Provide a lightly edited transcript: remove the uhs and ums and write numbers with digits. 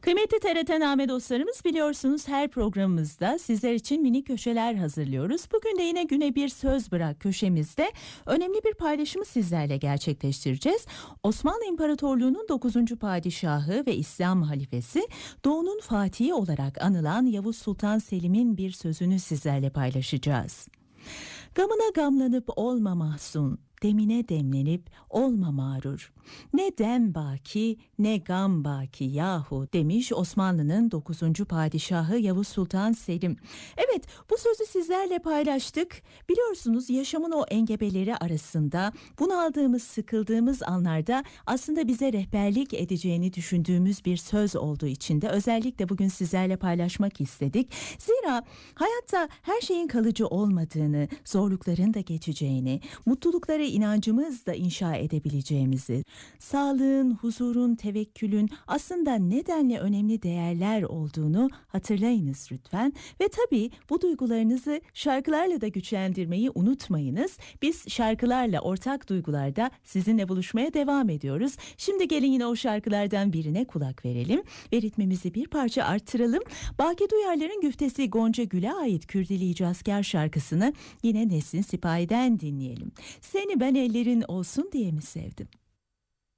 Kıymetli TRT dostlarımız, biliyorsunuz her programımızda sizler için mini köşeler hazırlıyoruz. Bugün de yine güne bir söz bırak köşemizde önemli bir paylaşımı sizlerle gerçekleştireceğiz. Osmanlı İmparatorluğu'nun 9. padişahı ve İslam halifesi, Doğu'nun fatihi olarak anılan Yavuz Sultan Selim'in bir sözünü sizlerle paylaşacağız. Gamına gamlanıp olma mahzun, demine demlenip olma mağrur. Ne dem baki ne gam baki yahu demiş Osmanlı'nın 9. padişahı Yavuz Sultan Selim. Evet, bu sözü sizlerle paylaştık. Biliyorsunuz yaşamın o engebeleri arasında bunaldığımız, sıkıldığımız anlarda aslında bize rehberlik edeceğini düşündüğümüz bir söz olduğu için de özellikle bugün sizlerle paylaşmak istedik. Zira hayatta her şeyin kalıcı olmadığını, zorlukların da geçeceğini, mutlulukları inancımızla inşa edebileceğimizi, sağlığın, huzurun, tevekkülün aslında nedenle önemli değerler olduğunu hatırlayınız lütfen. Ve tabii bu duygularınızı şarkılarla da güçlendirmeyi unutmayınız. Biz şarkılarla, ortak duygularda sizinle buluşmaya devam ediyoruz. Şimdi gelin yine o şarkılardan birine kulak verelim ve ritmimizi bir parça arttıralım. Baki Duyarlar'ın güftesi Gonca Gül'e ait Kürdili Asker şarkısını yine Nesin Sipahi'den dinleyelim. Seni ben ellerin olsun diye mi sevdim?